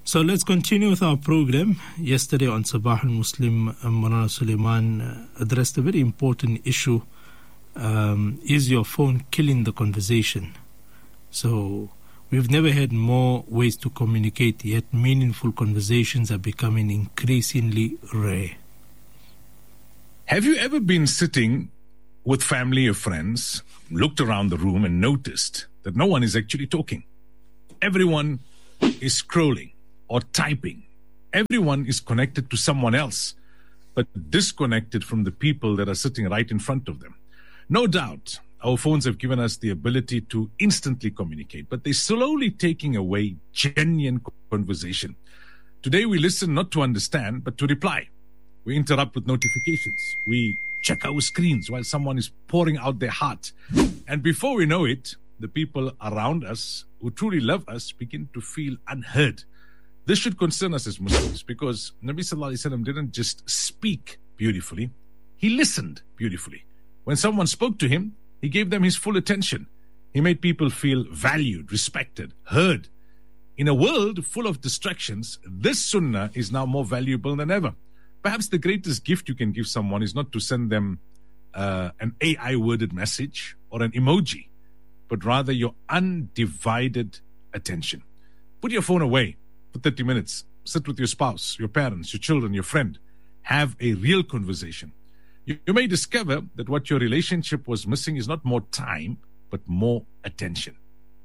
So let's continue with our program. Yesterday on Sabah al-Muslim, Maulana Sulaiman addressed a very important issue. Is your phone killing the conversation? So we've never had more ways to communicate, yet meaningful conversations are becoming increasingly rare. Have you ever been sitting with family or friends, looked around the room and noticed that no one is actually talking? Everyone is scrolling or typing. Everyone is connected to someone else, but disconnected from the people that are sitting right in front of them. No doubt, our phones have given us the ability to instantly communicate, but they're slowly taking away genuine conversation. Today we listen not to understand, but to reply. We interrupt with notifications. We check our screens while someone is pouring out their heart. And before we know it, the people around us who truly love us begin to feel unheard. This should concern us as Muslims, because Nabi Sallallahu Alaihi Wasallam didn't just speak beautifully, he listened beautifully. When someone spoke to him, he gave them his full attention. He made people feel valued, respected, heard. In a world full of distractions, this sunnah is now more valuable than ever. Perhaps the greatest gift you can give someone is not to send them an AI-worded message or an emoji, but rather your undivided attention. Put your phone away for 30 minutes. Sit with your spouse, your parents, your children, your friend. Have a real conversation. You may discover that what your relationship was missing is not more time, but more attention.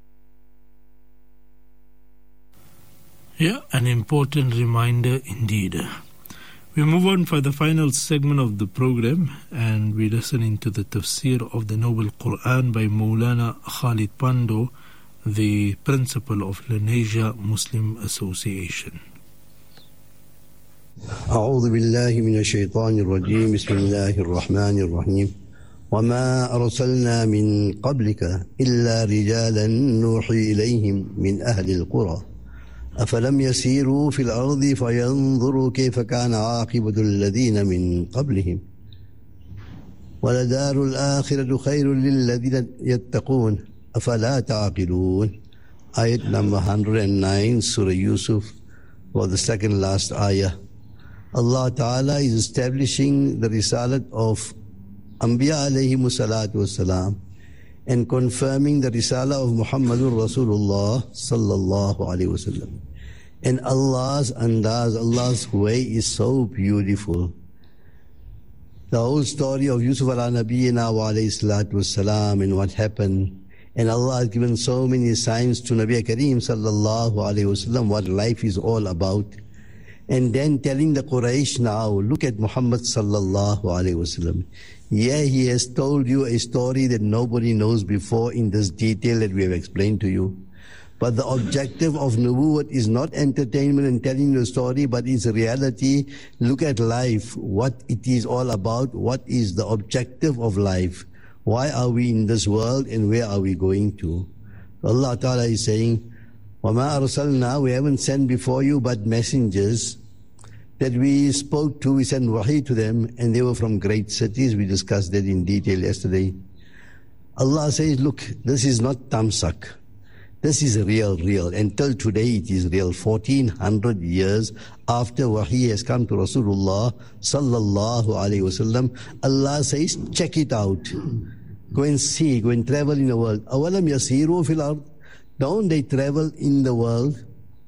Yeah, an important reminder indeed. We move on for the final segment of the program, and we're listening to the tafsir of the Noble Quran by Maulana Khalid Pando, the principal of Lenasia Muslim Association. أعوذ بالله من الشيطان الرجيم بسم الله الرحمن الرحيم وما أرسلنا من قبلك إلا رجالا نوحي إليهم من أهل القرى أفلم يسيروا في الأرض فينظروا كيف كان عاقبة الذين من قبلهم ولدار الآخرة خير للذين يتقون أفلا تعقلون. Ayat number 109, Surah Yusuf, or the second last ayah. Allah Ta'ala is establishing the risalat of Anbiya alayhimu salatu wassalam and confirming the risala of Muhammadur Rasulullah sallallahu alayhi wasallam. And Allah's andaz, Allah's way is so beautiful. The whole story of Yusuf ala Nabiyyina wa alayhi salatu wassalam and what happened. And Allah has given so many signs to Nabi Kareem sallallahu alayhi wasallam what life is all about. And then telling the Quraysh now, look at Muhammad sallallahu alayhi wasallam. Yeah, he has told you a story that nobody knows before in this detail that we have explained to you. But the objective of Nubuwwat is not entertainment and telling you a story, but it's reality. Look at life, what it is all about, what is the objective of life. Why are we in this world and where are we going to? Allah Ta'ala is saying, وَمَا أَرْسَلْنَا, we haven't sent before you but messengers that we spoke to, we sent wahi to them, and they were from great cities. We discussed that in detail yesterday. Allah says, look, this is not tamsak. This is real. Until today it is real. 1400 years after wahi has come to Rasulullah sallallahu alayhi wasallam, Allah says, check it out. Go and see, go and travel in the world. أَوَلَمْ يَسِيرُوا فِي الْأَرْضِ, don't they travel in the world?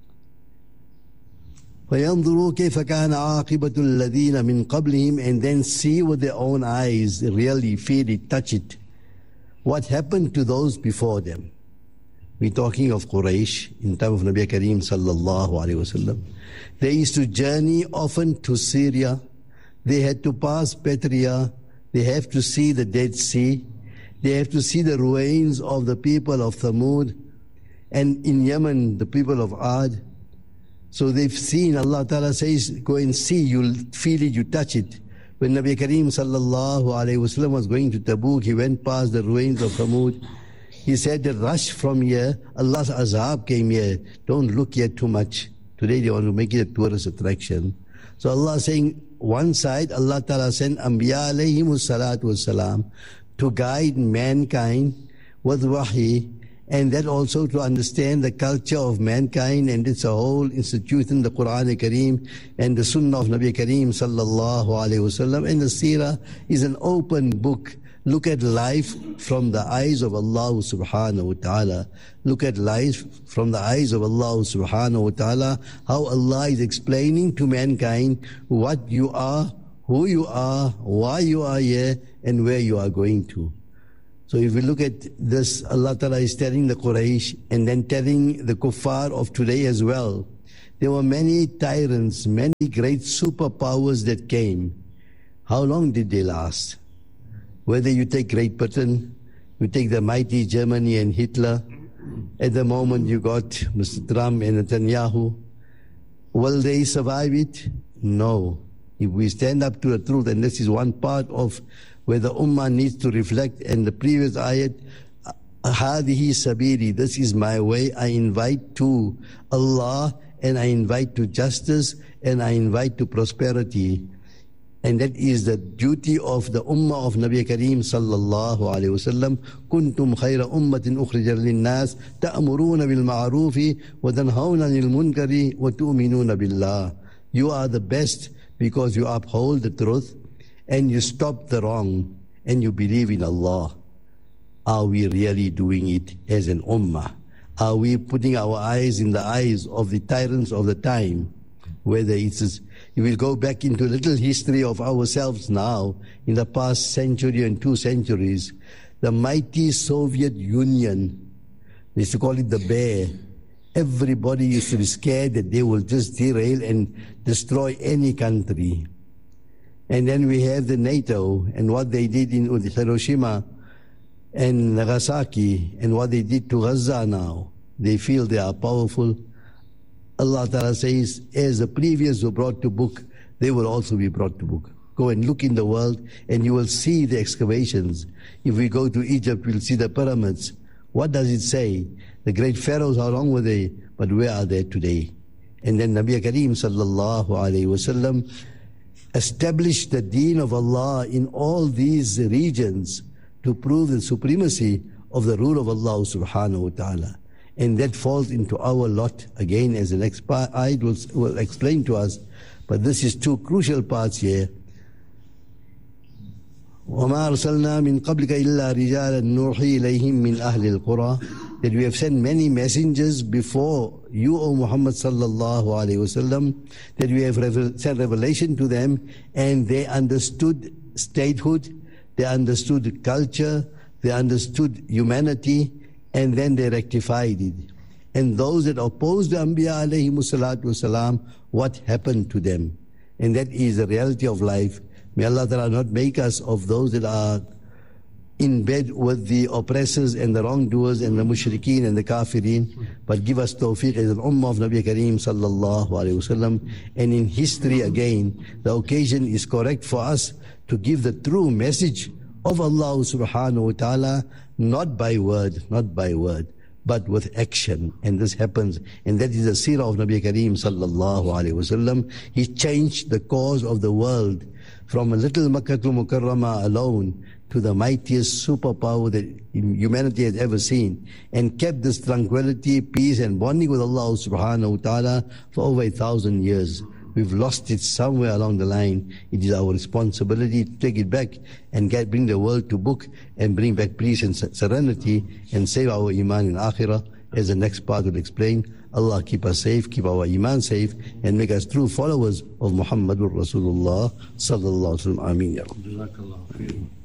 فَيَنْظُرُوا كَيْفَ كَانَ عَاقِبَةُ الَّذِينَ مِنْ قَبْلِهِمْ, and then see with their own eyes, really feel it, touch it. What happened to those before them? We're talking of Quraysh in time of Nabi Kareem sallallahu alayhi wasallam. They used to journey often to Syria. They had to pass Petria. They have to see the Dead Sea. They have to see the ruins of the people of Thamud. And in Yemen, the people of Ad. So they've seen, Allah Ta'ala says, go and see, you'll feel it, you touch it. When Nabi Kareem sallallahu alayhi wasallam was going to Tabuk, he went past the ruins of Thamud. He said that rush from here, Allah's azab came here. Don't look here too much. Today they want to make it a tourist attraction. So Allah is saying, one side, Allah Ta'ala sent Anbiya alayhimu salatu wassalam to guide mankind with wahi and that also to understand the culture of mankind and its a whole institution, the Quran Kareem and the Sunnah of Nabi Kareem sallallahu alaihi wasallam. And the Seerah is an open book. Look at life from the eyes of Allah subhanahu wa ta'ala. Look at life from the eyes of Allah subhanahu wa ta'ala, how Allah is explaining to mankind what you are, who you are, why you are here, and where you are going to. So if we look at this, Allah Ta'ala is telling the Quraysh and then telling the kuffar of today as well. There were many tyrants, many great superpowers that came. How long did they last? Whether you take Great Britain, you take the mighty Germany and Hitler, at the moment you got Mr. Trump and Netanyahu. Will they survive it? No. If we stand up to the truth, and this is one part of where the Ummah needs to reflect, and the previous ayat, هَذِهِ sabiri, this is my way, I invite to Allah, and I invite to justice, and I invite to prosperity. And that is the duty of the Ummah of Nabi Kareem sallallahu alayhi wa sallam. كُنْتُمْ خَيْرَ أُمَّةٍ أُخْرِجَتْ لِلنَّاسِ تَأْمُرُونَ بِالْمَعْرُوفِ وَتَنْهَوْنَ عَنِ الْمُنْكَرِ وَتُؤْمِنُونَ بِاللَّهِ. You are the best because you uphold the truth and you stop the wrong and you believe in Allah. Are we really doing it as an Ummah? Are we putting our eyes in the eyes of the tyrants of the time? Whether it's, you will go back into a little history of ourselves now, in the past century and 2 centuries, the mighty Soviet Union, they used to call it the bear. Everybody used to be scared that they will just derail and destroy any country. And then we have the NATO and what they did in Hiroshima and Nagasaki and what they did to Gaza now. They feel they are powerful. Allah Ta'ala says, as the previous were brought to book, they will also be brought to book. Go and look in the world and you will see the excavations. If we go to Egypt, we'll see the pyramids. What does it say? The great pharaohs, how long were they? But where are they today? And then Nabi Kareem sallallahu alayhi wa sallam established the deen of Allah in all these regions to prove the supremacy of the rule of Allah subhanahu wa ta'ala. And that falls into our lot, again, as the next ayat will explain to us. But this is 2 crucial parts here. وَمَا أَرْسَلْنَا مِن قَبْلِكَ إِلَّا رِجَالًا نُوحِي إِلَيْهِم مِّنْ أَهْلِ الْقُرَىٰ. That we have sent many messengers before you, O Muhammad sallallahu alayhi wa sallam, that we have sent revelation to them, and they understood statehood, they understood culture, they understood humanity, and then they rectified it. And those that opposed the Anbiya alayhimu salatu wasalam, what happened to them? And that is the reality of life. May Allah Ta'ala not make us of those that are in bed with the oppressors and the wrongdoers and the mushrikeen and the kafirin, but give us tawfiq as an ummah of Nabi Kareem sallallahu alayhi wasallam. And in history again, the occasion is correct for us to give the true message of Allah subhanahu wa ta'ala, not by word, but with action. And this happens, and that is the seerah of Nabi Kareem sallallahu alayhi wasallam. He changed the course of the world from a little Makkatul Mukarramah alone to the mightiest superpower that humanity has ever seen, and kept this tranquility, peace and bonding with Allah subhanahu wa ta'ala for over 1,000 years. We've lost it somewhere along the line. It is our responsibility to take it back and bring the world to book and bring back peace and serenity and save our iman in akhirah, as the next part will explain. Allah keep us safe, keep our iman safe, and make us true followers of Muhammadur Rasulullah sallallahu alaihi wasallam. Ameen ya Rabbi.